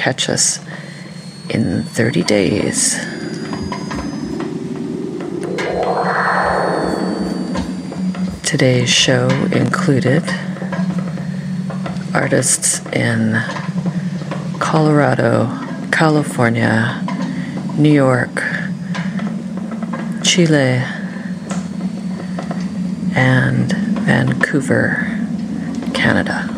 catch us in 30 days. Today's show included artists in Colorado, California, New York, Chile, and Vancouver, Canada.